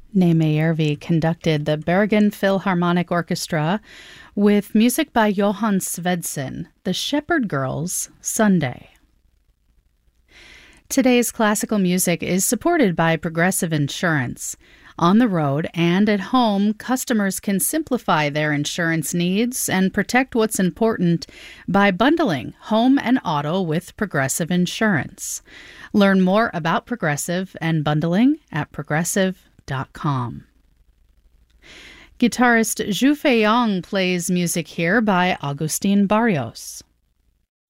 Nejmejärvi conducted the Bergen Philharmonic Orchestra with music by Johan Svedsen, The Shepherd Girls, Sunday. Today's classical music is supported by Progressive Insurance. On the road and at home, customers can simplify their insurance needs and protect what's important by bundling home and auto with Progressive Insurance. Learn more about Progressive and bundling at progressive.com. Guitarist Zhu Feiyang plays music here by Agustin Barrios.